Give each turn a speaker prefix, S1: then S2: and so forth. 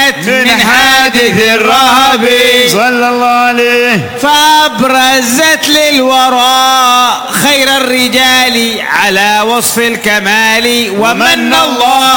S1: جت من حادث الرهبي
S2: صلى الله عليه،
S1: فابرزت للوراء خير الرجال على وصف الكمال، ومن الله